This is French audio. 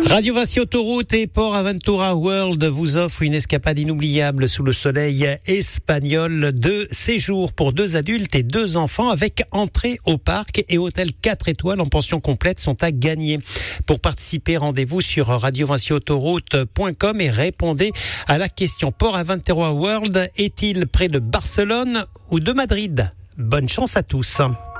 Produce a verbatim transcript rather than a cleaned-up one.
Radio Vinci Autoroute et Port Aventura World vous offrent une escapade inoubliable sous le soleil espagnol. Deux séjours pour deux adultes et deux enfants avec entrée au parc et hôtel quatre étoiles en pension complète sont à gagner. Pour participer, rendez-vous sur radio vinci autoroute point com et répondez à la question: Port Aventura World est-il près de Barcelone ou de Madrid? Bonne chance à tous.